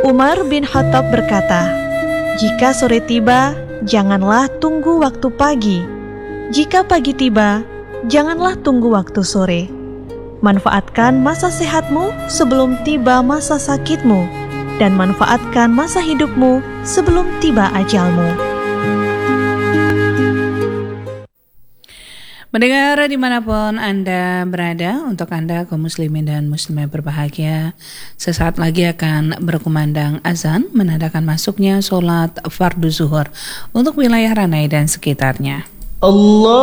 Umar bin Khattab berkata, "Jika sore tiba, janganlah tunggu waktu pagi. Jika pagi tiba, janganlah tunggu waktu sore. Manfaatkan masa sehatmu sebelum tiba masa sakitmu, dan manfaatkan masa hidupmu sebelum tiba ajalmu." Mendengar dimanapun Anda berada, untuk Anda kaum muslimin dan muslimah berbahagia, sesaat lagi akan berkumandang azan menandakan masuknya sholat fardu zuhur untuk wilayah Ranai dan sekitarnya. Allah